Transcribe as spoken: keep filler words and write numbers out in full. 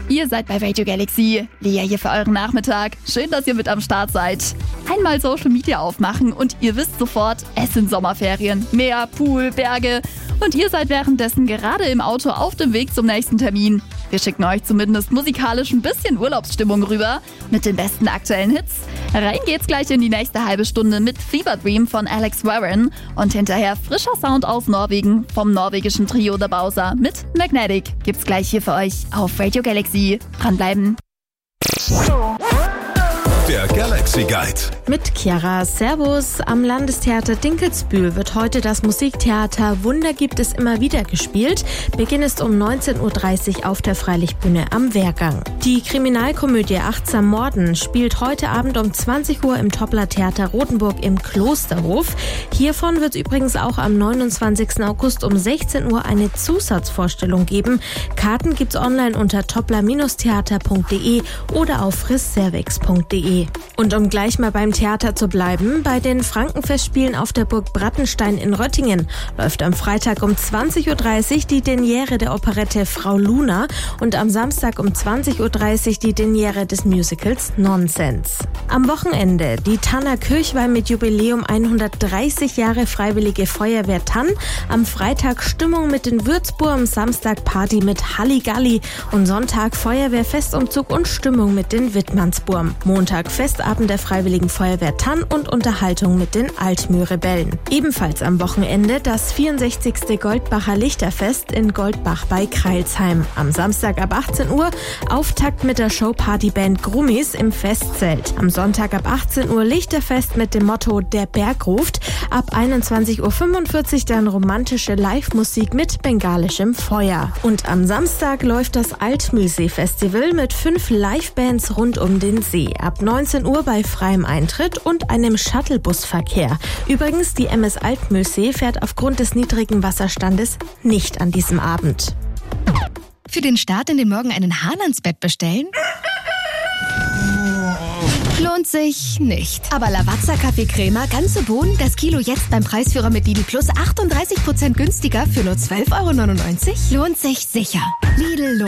Ihr seid bei Radio Galaxy. Lea hier für euren Nachmittag. Schön, dass ihr mit am Start seid. Einmal Social Media aufmachen und ihr wisst sofort, es sind Sommerferien. Meer, Pool, Berge. Und ihr seid währenddessen gerade im Auto auf dem Weg zum nächsten Termin. Wir schicken euch zumindest musikalisch ein bisschen Urlaubsstimmung rüber mit den besten aktuellen Hits. Rein geht's gleich in die nächste halbe Stunde mit Fever Dream von Alex Warren und hinterher frischer Sound aus Norwegen vom norwegischen Trio The Bowser mit Magnetic. Gibt's gleich hier für euch auf Radio Galaxy. Dranbleiben. Der Galaxy Guide. Mit Chiara. Servus. Am Landestheater Dinkelsbühl wird heute das Musiktheater Wunder gibt es immer wieder gespielt. Beginn ist um neunzehn Uhr dreißig auf der Freilichtbühne am Wehrgang. Die Kriminalkomödie Achtsam Morden spielt heute Abend um zwanzig Uhr im Toppler Theater Rothenburg im Klosterhof. Hiervon wird es übrigens auch am neunundzwanzigsten August um sechzehn Uhr eine Zusatzvorstellung geben. Karten gibt's online unter toppler theater punkt de oder auf frissservix punkt de. Und um gleich mal beim Theater zu bleiben, bei den Frankenfestspielen auf der Burg Brattenstein in Röttingen läuft am Freitag um zwanzig Uhr dreißig die Derniere der Operette Frau Luna und am Samstag um zwanzig Uhr dreißig die Derniere des Musicals Nonsense. Am Wochenende die Tanner Kirchweih mit Jubiläum hundertdreißig Jahre Freiwillige Feuerwehr Tann, am Freitag Stimmung mit den Würzburg, am Samstag Party mit Halligalli und Sonntag Feuerwehrfestumzug und Stimmung mit den Wittmannsburm. Montag Festabend der Freiwilligen Feuerwehr Tann und Unterhaltung mit den Altmühl-Rebellen. Ebenfalls am Wochenende das vierundsechzigste Goldbacher Lichterfest in Goldbach bei Kreilsheim. Am Samstag ab achtzehn Uhr Auftakt mit der Showpartyband Grummis im Festzelt. Am Sonntag ab achtzehn Uhr Lichterfest mit dem Motto Der Berg ruft. Ab einundzwanzig Uhr fünfundvierzig dann romantische Live-Musik mit bengalischem Feuer. Und am Samstag läuft das Altmühlsee-Festival mit fünf Livebands rund um den See. Ab neunzehn Uhr bei freiem Eintritt und einem Shuttlebusverkehr. Übrigens, die M S Altmühlsee fährt aufgrund des niedrigen Wasserstandes nicht an diesem Abend. Für den Start in den Morgen einen Hahn ans Bett bestellen? Lohnt sich nicht. Aber Lavazza Kaffeecrema, ganze Bohnen, das Kilo jetzt beim Preisführer mit Lidl Plus achtunddreißig Prozent günstiger für nur zwölf Euro neunundneunzig? Lohnt sich sicher. Lidl lohnt